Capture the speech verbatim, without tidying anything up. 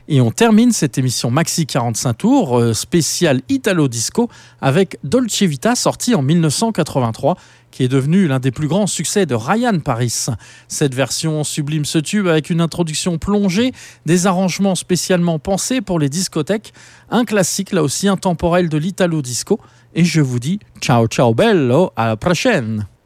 Et on termine cette émission Maxi quarante-cinq tours, euh, spéciale Italo Disco, avec Dolce Vita, sorti en mille neuf cent quatre-vingt-trois, qui est devenu l'un des plus grands succès de Ryan Paris. Cette version sublime ce tube avec une introduction plongée, des arrangements spécialement pensés pour les discothèques, un classique là aussi intemporel de l'Italo Disco. Et je vous dis ciao ciao bello, à la prochaine.